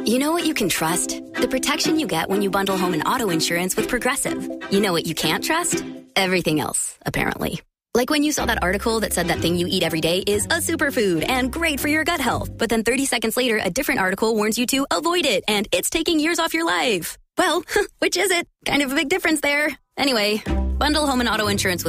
You know what you can trust? The protection you get when you bundle home and auto insurance with Progressive. You know what you can't trust? Everything else, apparently. Like when you saw that article that said that thing you eat every day is a superfood and great for your gut health. But then 30 seconds later, a different article warns you to avoid it and it's taking years off your life. Well, which is it? Kind of a big difference there. Anyway, bundle home and auto insurance with